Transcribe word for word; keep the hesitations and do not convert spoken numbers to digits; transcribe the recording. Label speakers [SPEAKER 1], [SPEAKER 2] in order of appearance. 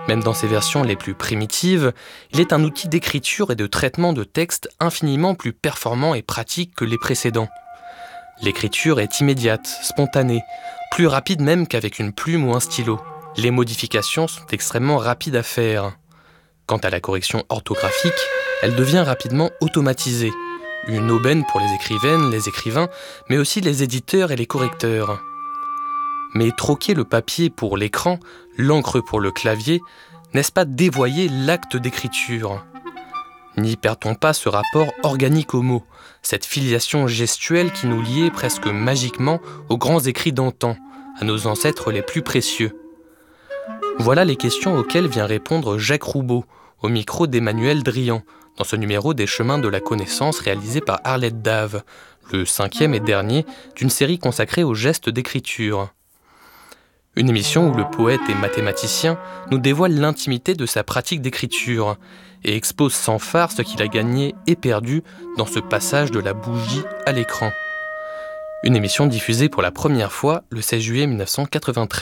[SPEAKER 1] Même dans ses versions les plus primitives, il est un outil d'écriture et de traitement de texte infiniment plus performant et pratique que les précédents. L'écriture est immédiate, spontanée, plus rapide même qu'avec une plume ou un stylo. Les modifications sont extrêmement rapides à faire. Quant à la correction orthographique, elle devient rapidement automatisée. Une aubaine pour les écrivaines, les écrivains, mais aussi les éditeurs et les correcteurs. Mais troquer le papier pour l'écran, l'encre pour le clavier, n'est-ce pas dévoyer l'acte d'écriture ? N'y perd-on pas ce rapport organique aux mots, cette filiation gestuelle qui nous liait presque magiquement aux grands écrits d'antan, à nos ancêtres les plus précieux ? Voilà les questions auxquelles vient répondre Jacques Roubaud, au micro d'Emmanuel Drian, dans ce numéro des Chemins de la Connaissance réalisé par Arlette Dave, le cinquième et dernier d'une série consacrée aux gestes d'écriture. Une émission où le poète et mathématicien nous dévoile l'intimité de sa pratique d'écriture et expose sans phare ce qu'il a gagné et perdu dans ce passage de la bougie à l'écran. Une émission diffusée pour la première fois le seize juillet mille neuf cent quatre-vingt-treize.